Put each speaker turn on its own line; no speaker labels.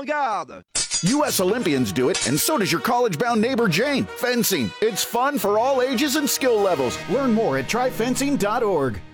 garde.
U.S. Olympians do it, and so does your college-bound neighbor Jane. Fencing. It's fun for all ages and skill levels. Learn more at tryfencing.org.